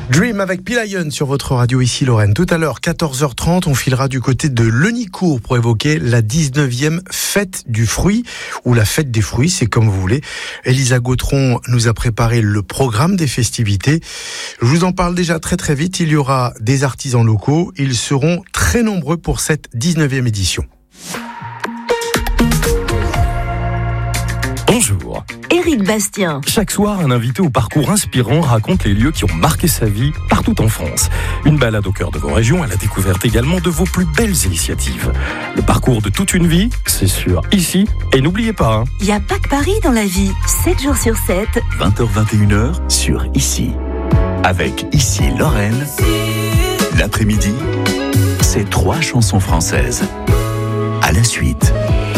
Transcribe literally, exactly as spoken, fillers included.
Dream avec Pilayon sur votre radio ici Lorraine. Tout à l'heure, quatorze heures trente, on filera du côté de Lenicourt pour évoquer la dix-neuvième fête du fruit ou la fête des fruits, c'est comme vous voulez. Elisa Gautron nous a préparé le programme des festivités. Je vous en parle déjà très très vite. Il y aura des artisans locaux. Ils seront très nombreux pour cette dix-neuvième édition. Bonjour. Éric Bastien. Chaque soir, un invité au parcours inspirant raconte les lieux qui ont marqué sa vie partout en France. Une balade au cœur de vos régions à la découverte également de vos plus belles initiatives. Le parcours de toute une vie, c'est sûr, ici. Et n'oubliez pas, hein, Il n'y a pas que Paris dans la vie. sept jours sur sept. vingt heures vingt et une heures sur Ici. Avec Ici Lorraine. L'après-midi, c'est trois chansons françaises. À la suite.